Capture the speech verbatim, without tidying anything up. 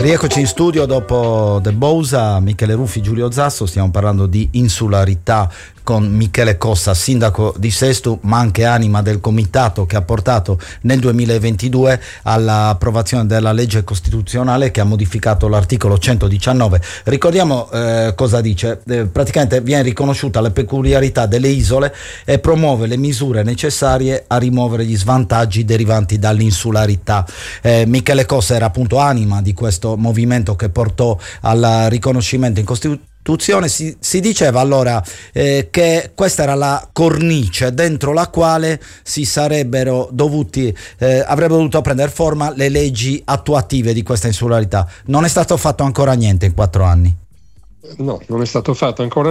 Rieccoci in studio dopo De Bousa, Michele Ruffi, Giulio Zasso. Stiamo parlando di insularità con Michele Cossa, sindaco di Sesto, ma anche anima del comitato che ha portato nel duemilaventidue all'approvazione della legge costituzionale che ha modificato l'articolo centodiciannove. Ricordiamo eh, cosa dice. Eh, praticamente viene riconosciuta la peculiarità delle isole e promuove le misure necessarie a rimuovere gli svantaggi derivanti dall'insularità. Eh, Michele Cossa era appunto anima di questo movimento che portò al riconoscimento in Costituzione. Si, si diceva allora eh, che questa era la cornice dentro la quale si sarebbero dovuti eh, avrebbero dovuto prendere forma le leggi attuative di questa insularità. Non è stato fatto ancora niente in quattro anni. No, non è stato fatto ancora